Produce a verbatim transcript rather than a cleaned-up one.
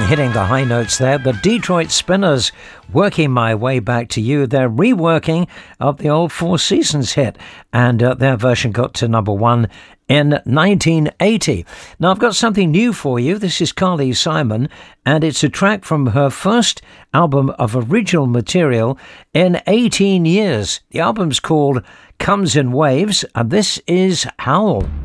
hitting the high notes there. The Detroit Spinners, Working My Way Back to You. They're reworking of the old Four Seasons hit, and uh, their version got to number one in nineteen eighty. Now, I've got something new for you. This is Carly Simon, and it's a track from her first album of original material in eighteen years. The album's called Comes in Waves, and this is Howl.